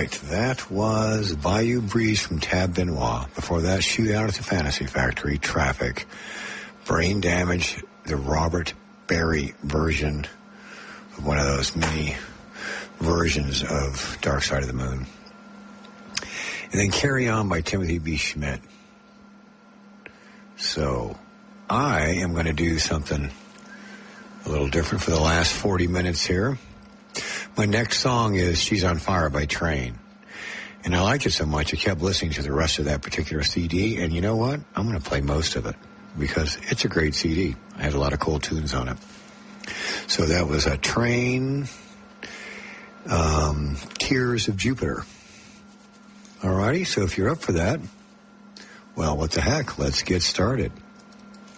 right, that was Bayou Breeze from Tab Benoit. Before that, Shootout at the Fantasy Factory, Traffic, Brain Damage, the Robert Berry version of one of those mini versions of Dark Side of the Moon. And then Carry On by Timothy B. Schmidt. So I am going to do something a little different for the last 40 minutes here. My next song is She's on Fire by Train. And I liked it so much, I kept listening to the rest of that particular CD. And you know what? I'm going to play most of it because it's a great CD. I had a lot of cool tunes on it. So that was a Train, Tears of Jupiter. All righty, so if you're up for that, well, what the heck? Let's get started.